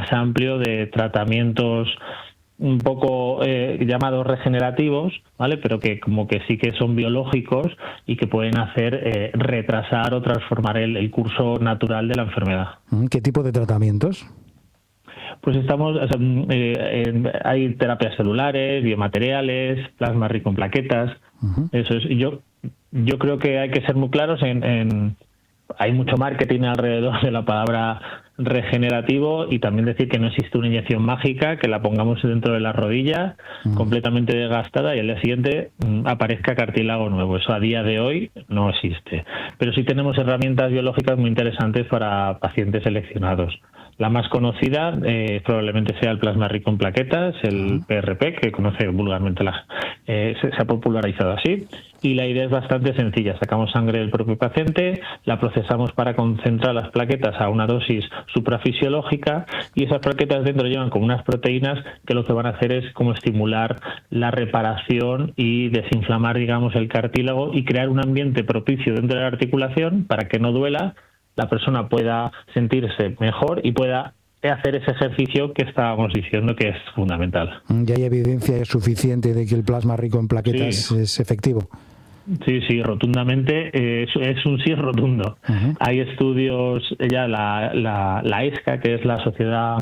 más amplio de tratamientos un poco llamados regenerativos, ¿vale? Pero que como que sí que son biológicos y que pueden hacer retrasar o transformar el curso natural de la enfermedad. ¿Qué tipo de tratamientos? Pues hay terapias celulares, biomateriales, plasma rico en plaquetas. Eso es. Yo creo que hay que ser muy claros hay mucho marketing alrededor de la palabra regenerativo, y también decir que no existe una inyección mágica que la pongamos dentro de la rodilla completamente desgastada y al día siguiente aparezca cartílago nuevo. Eso a día de hoy no existe. Pero sí tenemos herramientas biológicas muy interesantes para pacientes seleccionados. La más conocida probablemente sea el plasma rico en plaquetas, el PRP, que conoce vulgarmente se ha popularizado así. Y la idea es bastante sencilla. Sacamos sangre del propio paciente, la procesamos para concentrar las plaquetas a una dosis suprafisiológica, y esas plaquetas dentro llevan como unas proteínas que lo que van a hacer es como estimular la reparación y desinflamar, digamos, el cartílago y crear un ambiente propicio dentro de la articulación para que no duela, la persona pueda sentirse mejor y pueda hacer ese ejercicio que estábamos diciendo que es fundamental. ¿Ya hay evidencia suficiente de que el plasma rico en plaquetas es efectivo? Sí, rotundamente. Es un sí rotundo. Hay estudios, ya la ESCA, que es la Sociedad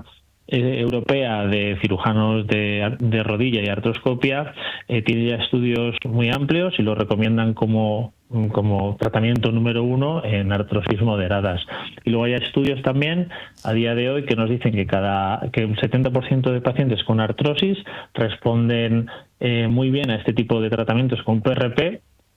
Europea de Cirujanos de Rodilla y Artroscopia, tiene ya estudios muy amplios y lo recomiendan como tratamiento número 1 en artrosis moderadas. Y luego hay estudios también a día de hoy que nos dicen que un 70% de pacientes con artrosis responden muy bien a este tipo de tratamientos con PRP,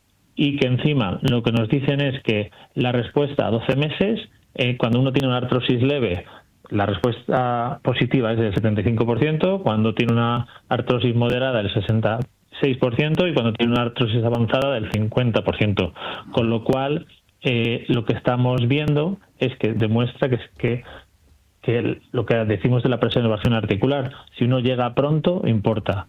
y que encima lo que nos dicen es que la respuesta a 12 meses, cuando uno tiene una artrosis leve, la respuesta positiva es del 75%, cuando tiene una artrosis moderada el 66%, y cuando tiene una artrosis avanzada del 50%. Con lo cual, lo que estamos viendo es que demuestra que lo que decimos de la preservación articular, si uno llega pronto, importa.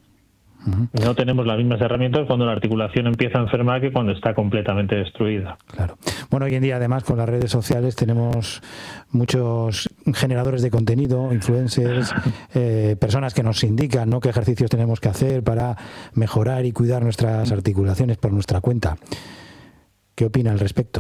No tenemos las mismas herramientas cuando la articulación empieza a enfermar que cuando está completamente destruida. Claro. Bueno, hoy en día además con las redes sociales tenemos muchos generadores de contenido, influencers, personas que nos indican, ¿no?, qué ejercicios tenemos que hacer para mejorar y cuidar nuestras articulaciones por nuestra cuenta. ¿Qué opina al respecto?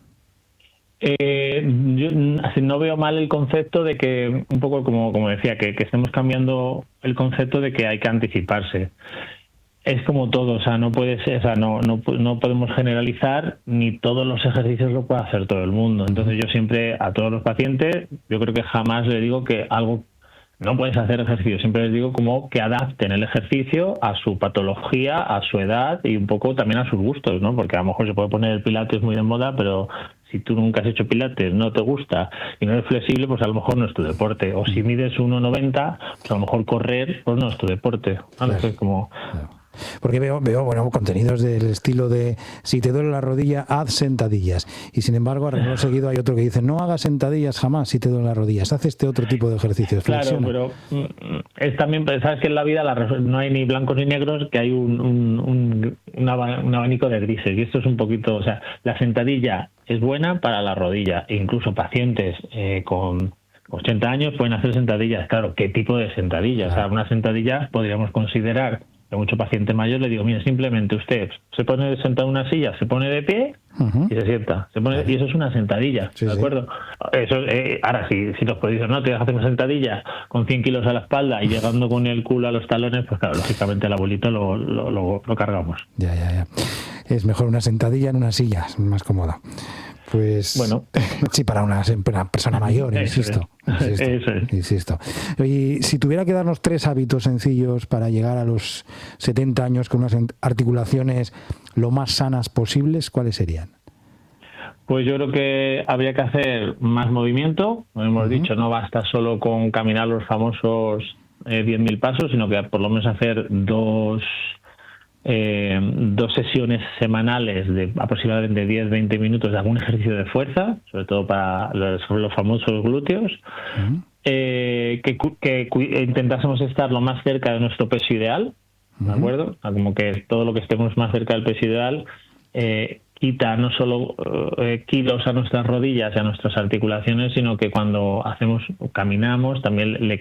Yo no veo mal el concepto de que, un poco como decía, que estemos cambiando el concepto de que hay que anticiparse. Es como todo, o sea, no puede ser, o sea, no podemos generalizar, ni todos los ejercicios lo puede hacer todo el mundo. Entonces yo siempre a todos los pacientes, yo creo que jamás les digo que algo no puedes hacer ejercicio, siempre les digo como que adapten el ejercicio a su patología, a su edad y un poco también a sus gustos, ¿no? Porque a lo mejor se puede poner el pilates muy de moda, pero si tú nunca has hecho pilates, no te gusta y no eres flexible, pues a lo mejor no es tu deporte. O si mides 1,90, pues a lo mejor correr, pues no es tu deporte. ¿Vale? Claro. Es como... Claro. Porque veo bueno, contenidos del estilo de si te duele la rodilla, haz sentadillas. Y sin embargo, a renglón seguido hay otro que dice no hagas sentadillas jamás si te duele las rodillas. Haz este otro tipo de ejercicios. Claro, pero es también, sabes que en la vida no hay ni blancos ni negros, que hay un abanico de grises. Y esto es un poquito, o sea, la sentadilla es buena para la rodilla. E incluso pacientes con 80 años pueden hacer sentadillas. Claro, ¿qué tipo de sentadillas? O sea, una sentadilla podríamos considerar, a mucho paciente mayor le digo, mire, simplemente usted se pone sentado en una silla, se pone de pie y se sienta. Y eso es una sentadilla, ¿de acuerdo? Eso, ahora, si los podéis decir, no, te vas a hacer una sentadilla con 100 kilos a la espalda y llegando con el culo a los talones, pues claro, lógicamente el abuelito lo cargamos. Ya. Es mejor una sentadilla en una silla, es más cómoda. Pues bueno, sí, para una persona mayor, insisto. Y si tuviera que darnos 3 hábitos sencillos para llegar a los 70 años con unas articulaciones lo más sanas posibles, ¿cuáles serían? Pues yo creo que habría que hacer más movimiento. Como hemos dicho, no basta solo con caminar los famosos 10.000 pasos, sino que por lo menos hacer dos sesiones semanales de aproximadamente 10-20 minutos de algún ejercicio de fuerza, sobre todo para los famosos glúteos, que intentásemos estar lo más cerca de nuestro peso ideal, ¿de acuerdo? Como que todo lo que estemos más cerca del peso ideal quita no solo kilos a nuestras rodillas y a nuestras articulaciones, sino que cuando caminamos también le